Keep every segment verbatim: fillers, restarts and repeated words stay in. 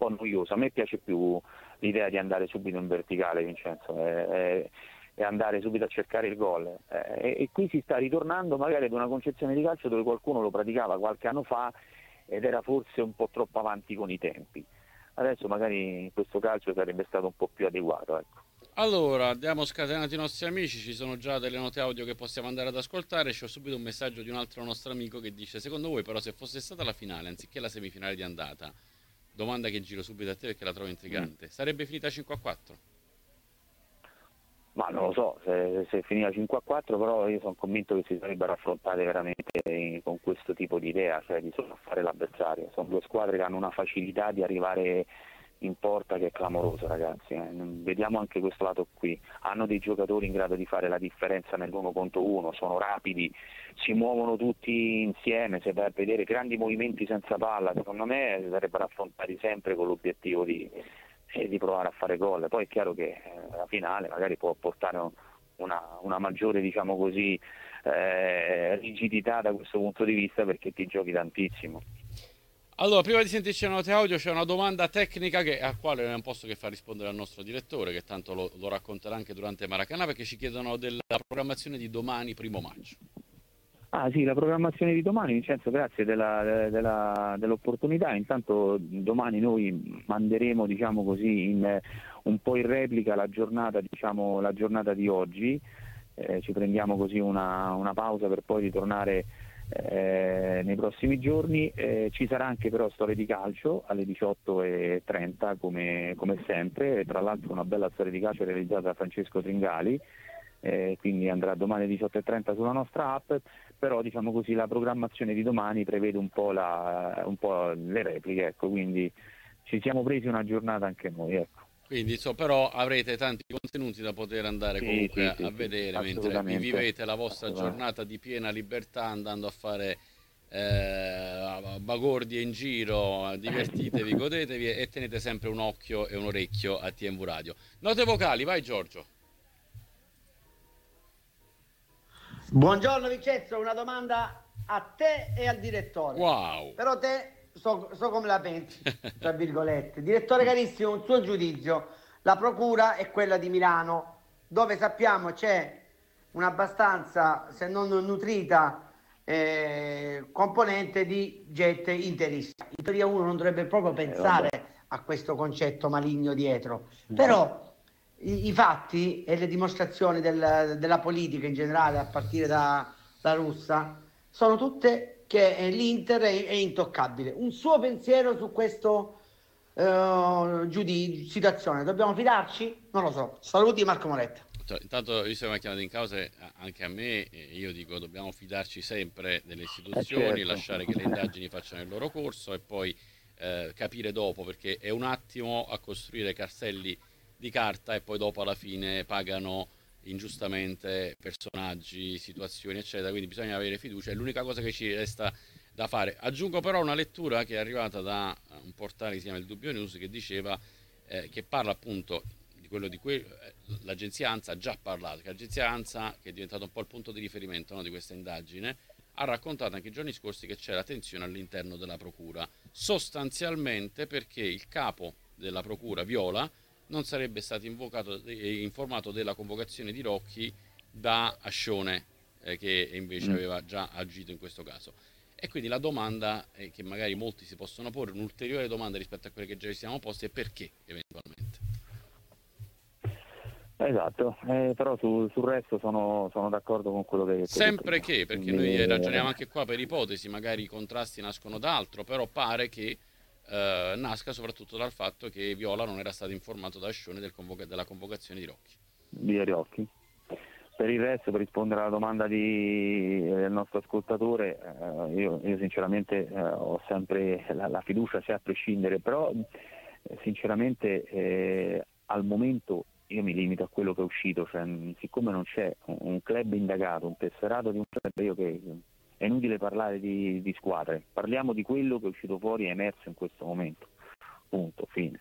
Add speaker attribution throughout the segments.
Speaker 1: po' noioso. A me piace più l'idea di andare subito in verticale, Vincenzo, e, e andare subito a cercare il gol. E, e qui si sta ritornando magari ad una concezione di calcio dove qualcuno lo praticava qualche anno fa ed era forse un po' troppo avanti con i tempi. Adesso magari questo calcio sarebbe stato un po' più adeguato, ecco.
Speaker 2: Allora, abbiamo scatenato i nostri amici, ci sono già delle note audio che possiamo andare ad ascoltare. C'ho subito un messaggio di un altro nostro amico che dice: secondo voi però se fosse stata la finale anziché la semifinale di andata, domanda che giro subito a te perché la trovo intrigante, sarebbe finita cinque a quattro?
Speaker 1: Ma non lo so se, se finiva cinque a quattro, però io sono convinto che si sarebbero affrontate veramente in- con questo tipo di idea, cioè di sopraffare l'avversario. Sono due squadre che hanno una facilità di arrivare in porta che è clamorosa, ragazzi. eh. Vediamo anche questo lato qui. Hanno dei giocatori in grado di fare la differenza nell'uno contro uno, sono rapidi, si muovono tutti insieme, se vai a vedere grandi movimenti senza palla, secondo me si sarebbero affrontati sempre con l'obiettivo di e di provare a fare gol. Poi è chiaro che eh, la finale magari può portare una, una maggiore, diciamo così, eh, rigidità da questo punto di vista perché ti giochi tantissimo.
Speaker 2: Allora, prima di sentirci le note audio c'è una domanda tecnica che, a quale non posso che far rispondere al nostro direttore, che tanto lo, lo racconterà anche durante Maracanã, perché ci chiedono della programmazione di domani, primo maggio.
Speaker 1: Ah sì, la programmazione di domani, Vincenzo, grazie della, della, dell'opportunità. Intanto domani noi manderemo, diciamo così, in, un po' in replica la giornata, diciamo, la giornata di oggi. Eh, ci prendiamo così una, una pausa per poi ritornare eh, nei prossimi giorni. Eh, ci sarà anche però Storia di Calcio alle diciotto e trenta come, come sempre, tra l'altro una bella storia di calcio realizzata da Francesco Tringali. Eh, quindi andrà domani alle diciotto e trenta sulla nostra app, però diciamo così la programmazione di domani prevede un po', la, un po' le repliche, ecco, quindi ci siamo presi una giornata anche noi, ecco.
Speaker 2: Quindi, insomma, però avrete tanti contenuti da poter andare
Speaker 1: Sì,
Speaker 2: comunque
Speaker 1: sì,
Speaker 2: a, a
Speaker 1: sì, sì,
Speaker 2: vedere mentre vi
Speaker 1: assolutamente.
Speaker 2: vivete la vostra
Speaker 1: assolutamente.
Speaker 2: giornata di piena libertà andando a fare eh, bagordi in giro, divertitevi, godetevi e tenete sempre un occhio e un orecchio a T M V Radio. Note vocali, vai Giorgio.
Speaker 3: Buongiorno Vincenzo, una domanda a te e al direttore.
Speaker 2: Wow.
Speaker 3: Però te so, so come la pensi, tra virgolette. Direttore carissimo, un suo giudizio. La procura è quella di Milano, dove sappiamo c'è un'abbastanza, se non nutrita, eh, componente di gente interista. In teoria uno non dovrebbe proprio
Speaker 1: Eh, vabbè.
Speaker 3: pensare a questo concetto maligno dietro. Però i, i fatti e le dimostrazioni del- della politica in generale, a partire da, da russa, sono tutte che eh, l'Inter è, è intoccabile. Un suo pensiero su questo eh, giudi- situazione? Dobbiamo fidarci? Non lo so. Saluti Marco Moretta.
Speaker 2: Cioè, intanto, visto che mi ha chiamato in causa eh, anche a me, eh, io dico dobbiamo fidarci sempre delle
Speaker 1: Eh,
Speaker 2: istituzioni,
Speaker 1: certo.
Speaker 2: lasciare che le indagini facciano il loro corso e poi eh, capire dopo, perché è un attimo a costruire castelli di carta e poi dopo alla fine pagano ingiustamente personaggi, situazioni, eccetera. Quindi bisogna avere fiducia, è l'unica cosa che ci resta da fare. Aggiungo però una lettura che è arrivata da un portale che si chiama Il Dubbio News che diceva eh, che parla appunto di quello di cui eh, l'agenzia ANSA ha già parlato, che l'agenzia ANSA, che è diventata un po' il punto di riferimento, no, di questa indagine, ha raccontato anche i giorni scorsi che c'era tensione all'interno della procura, sostanzialmente perché il capo della procura, Viola, non sarebbe stato invocato, eh, informato della convocazione di Rocchi da Ascione, eh, che invece
Speaker 1: Mm.
Speaker 2: aveva già agito in questo caso. E quindi la domanda eh, che magari molti si possono porre, un'ulteriore domanda rispetto a quelle che già ci siamo posti, è perché eventualmente.
Speaker 1: Esatto, eh, però su- sul resto sono, sono d'accordo con quello che hai detto tu
Speaker 2: Sempre
Speaker 1: prima.
Speaker 2: che, perché
Speaker 1: Quindi,
Speaker 2: noi
Speaker 1: eh,
Speaker 2: ragioniamo anche qua per ipotesi, magari i contrasti nascono da altro, però pare che eh, nasca soprattutto dal fatto che Viola non era stato informato da Ascione del convoca- della convocazione di Rocchi.
Speaker 1: di Ariocchi. Per il resto, per rispondere alla domanda di, eh, del nostro ascoltatore, eh, io, io sinceramente eh, ho sempre la, la fiducia, cioè a prescindere, però eh, sinceramente eh, al momento io mi limito a quello che è uscito, cioè, mh, siccome non c'è un, un club indagato, un tesserato di un club, io che è inutile parlare di, di squadre, parliamo di quello che è uscito fuori e è emerso in questo momento. Punto, fine.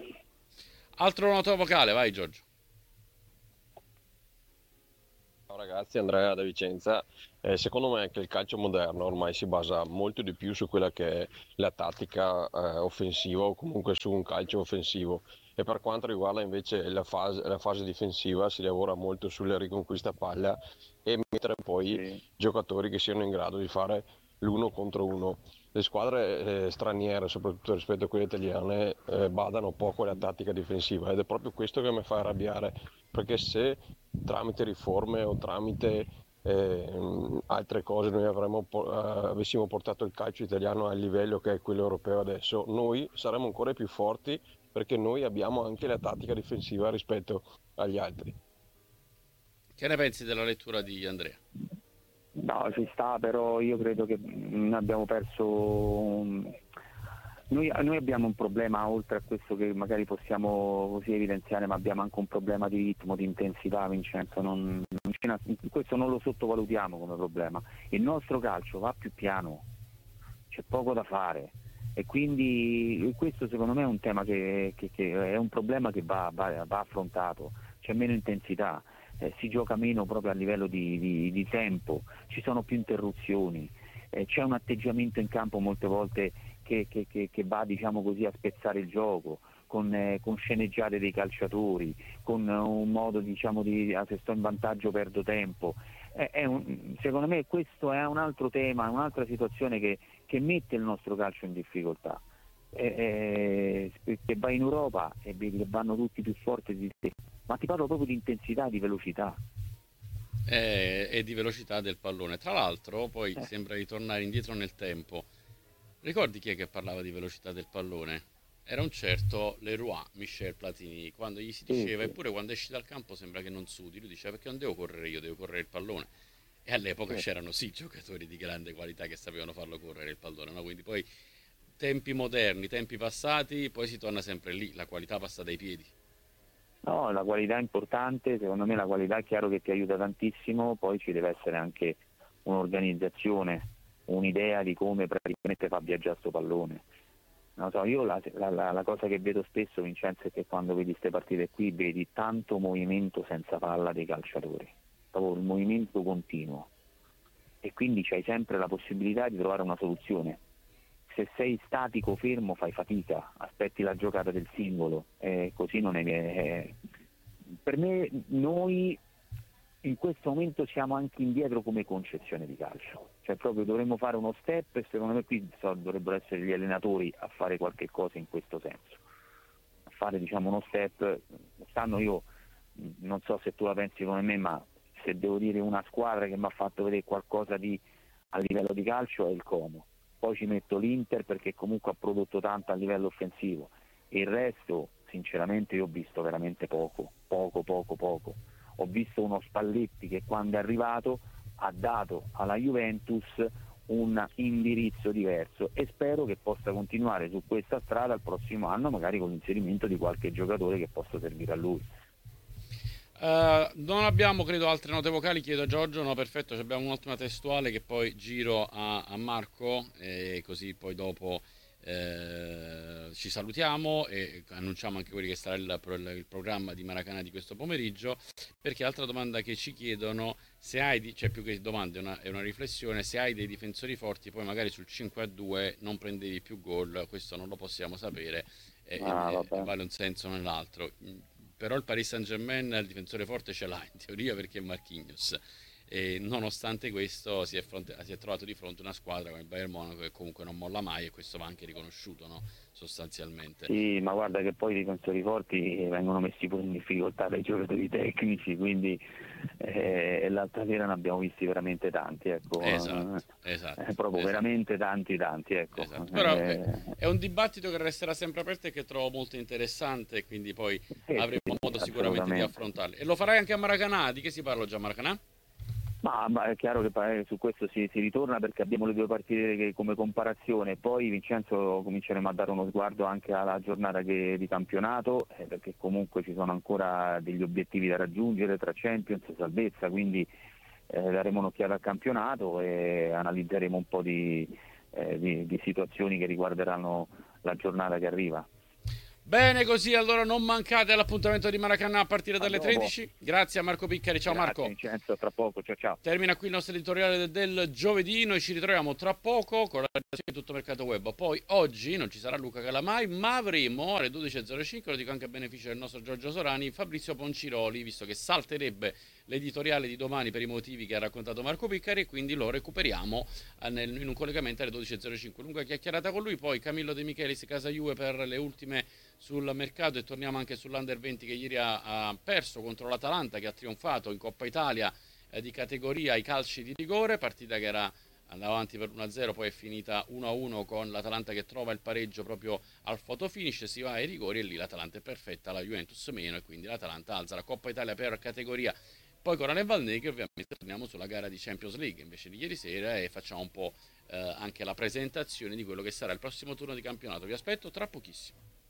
Speaker 2: Altro nota vocale, vai Giorgio.
Speaker 4: Ciao ragazzi, Andrea da Vicenza. Eh, secondo me anche il calcio moderno ormai si basa molto di più su quella che è la tattica eh, offensiva o comunque su un calcio offensivo. E per quanto riguarda invece la fase, la fase difensiva si lavora molto sulla riconquista palla e mettere poi
Speaker 1: Sì.
Speaker 4: giocatori che siano in grado di fare l'uno contro uno. Le squadre eh, straniere, soprattutto rispetto a quelle italiane, eh, badano poco alla tattica difensiva ed è proprio questo che mi fa arrabbiare, perché se tramite riforme o tramite eh, altre cose noi avremmo, po- eh, avessimo portato il calcio italiano al livello che è quello europeo adesso, noi saremmo ancora più forti perché noi abbiamo anche la tattica difensiva rispetto agli altri.
Speaker 2: Che ne pensi della lettura di Andrea?
Speaker 1: No, ci sta, però io credo che mm, abbiamo perso. un- Noi, noi abbiamo un problema, oltre a questo che magari possiamo così evidenziare, ma abbiamo anche un problema di ritmo, di intensità, Vincenzo. Non, non ce n'ha- questo non lo sottovalutiamo come problema. Il nostro calcio va più piano, c'è poco da fare. E quindi questo secondo me è un tema che, che- che è un problema che va, va- va affrontato, c'è meno intensità, eh, si gioca meno proprio a livello di, di- di tempo, ci sono più interruzioni, eh, c'è un atteggiamento in campo molte volte che, che- che- che va diciamo così a spezzare il gioco, con, eh, con sceneggiate dei calciatori, con eh, un modo diciamo di ah, se sto in vantaggio perdo tempo. È- è un- secondo me questo è un altro tema, un'altra situazione che che mette il nostro calcio in difficoltà, eh, eh, che va in Europa e che vanno tutti più forti di te, ma ti parlo proprio di intensità, di velocità.
Speaker 2: E, e di velocità del pallone. Tra l'altro, poi
Speaker 1: Eh,
Speaker 2: sembra di tornare indietro nel tempo. Ricordi chi è che parlava di velocità del pallone? Era un certo Leroy Michel Platini, quando gli si
Speaker 1: sì,
Speaker 2: diceva,
Speaker 1: sì,
Speaker 2: eppure quando esci dal campo sembra che non sudi, lui diceva perché non devo correre io, devo correre il pallone. E all'epoca
Speaker 1: sì.
Speaker 2: c'erano sì giocatori di grande qualità che sapevano farlo correre il pallone, no? Quindi poi tempi moderni, tempi passati, poi si torna sempre lì, la qualità passa dai piedi.
Speaker 1: No, la qualità è importante, secondo me la qualità è chiaro che ti aiuta tantissimo, poi ci deve essere anche un'organizzazione, un'idea di come praticamente fa viaggiare sto pallone. Non so, io la, la- la- la cosa che vedo spesso, Vincenzo, è che quando vedi queste partite qui vedi tanto movimento senza palla dei calciatori, proprio il movimento continuo e quindi c'hai sempre la possibilità di trovare una soluzione. Se sei statico, fermo, fai fatica, aspetti la giocata del singolo, e così non è. è- Per me noi in questo momento siamo anche indietro come concezione di calcio, cioè proprio dovremmo fare uno step e secondo me qui so, dovrebbero essere gli allenatori a fare qualche cosa in questo senso, a fare diciamo uno step. Quest'anno io mh, non so se tu la pensi come me, ma se devo dire una squadra che mi ha fatto vedere qualcosa di a livello di calcio è il Como, poi ci metto l'Inter perché comunque ha prodotto tanto a livello offensivo, e il resto sinceramente io ho visto veramente poco, poco, poco, poco. Ho visto uno Spalletti che quando è arrivato ha dato alla Juventus un indirizzo diverso e spero che possa continuare su questa strada il prossimo anno, magari con l'inserimento di qualche giocatore che possa servire a lui.
Speaker 2: Eh, non abbiamo, credo, altre note vocali. Chiedo a Giorgio. No, perfetto. Abbiamo un'ultima testuale che poi giro a, a Marco, e così poi dopo eh, ci salutiamo e annunciamo anche quelli che sarà il, pro- il programma di Maracanã di questo pomeriggio. Perché l'altra domanda che ci chiedono, se hai, di- cioè più che domande, è una, è una riflessione, se hai dei difensori forti, poi magari sul cinque a due non prendevi più gol, questo non lo possiamo sapere e,
Speaker 1: Ah,
Speaker 2: e- e
Speaker 1: vabbè.
Speaker 2: vale un senso o nell'altro. Però il Paris Saint-Germain il difensore forte ce l'ha in teoria perché è Marquinhos, e nonostante questo si è, fronte- si è trovato di fronte a una squadra come il Bayern Monaco che comunque non molla mai, e questo va anche riconosciuto, no? Sostanzialmente.
Speaker 1: Sì, ma guarda che poi i difensori forti vengono messi pure in difficoltà dai giocatori tecnici, quindi eh, l'altra sera ne abbiamo visti veramente tanti, ecco,
Speaker 2: Esatto, esatto,
Speaker 1: eh, proprio
Speaker 2: esatto,
Speaker 1: veramente tanti tanti, ecco.
Speaker 2: esatto. Però è,
Speaker 1: Eh,
Speaker 2: è un dibattito che resterà sempre aperto e che trovo molto interessante, e quindi poi
Speaker 1: sì, sì,
Speaker 2: avremo modo sicuramente di
Speaker 1: assolutamente.
Speaker 2: affrontarlo. E lo farai anche a Maracanã? Di che si parla già a Maracanã?
Speaker 1: Ma, ma è chiaro che poi su questo si, si ritorna perché abbiamo le due partite che- come comparazione, poi Vincenzo cominceremo a dare uno sguardo anche alla giornata che- di campionato, eh, perché comunque ci sono ancora degli obiettivi da raggiungere tra Champions e salvezza, quindi eh, daremo un'occhiata al campionato e analizzeremo un po' di, eh, di- di situazioni che riguarderanno la giornata che arriva.
Speaker 2: Bene così, allora non mancate all'appuntamento di Maracanã a partire dalle tredici. Grazie a Marco Piccari, ciao
Speaker 1: Grazie,
Speaker 2: Marco.
Speaker 1: Vincenzo, tra poco, ciao ciao.
Speaker 2: Termina qui il nostro editoriale del giovedì, noi ci ritroviamo tra poco con la redazione di Tutto Mercato Web. Poi oggi non ci sarà Luca Calamai, ma avremo alle dodici e zero cinque, lo dico anche a beneficio del nostro Giorgio Sorani, Fabrizio Ponciroli, visto che salterebbe l'editoriale di domani per i motivi che ha raccontato Marco Piccari, e quindi lo recuperiamo in un collegamento alle dodici e zero cinque. Lunga chiacchierata con lui, poi Camillo De Michelis, Casa Juve per le ultime sul mercato, e torniamo anche sull'Under venti che ieri ha, ha perso contro l'Atalanta, che ha trionfato in Coppa Italia eh, di categoria ai calci di rigore, partita che era andava avanti per uno a zero, poi è finita uno a uno con l'Atalanta che trova il pareggio proprio al fotofinish, si va ai rigori e lì l'Atalanta è perfetta, la Juventus meno, e quindi l'Atalanta alza la Coppa Italia per categoria. Poi con Ale Valneghi ovviamente torniamo sulla gara di Champions League invece di ieri sera, e facciamo un po' eh, anche la presentazione di quello che sarà il prossimo turno di campionato. Vi aspetto tra pochissimo.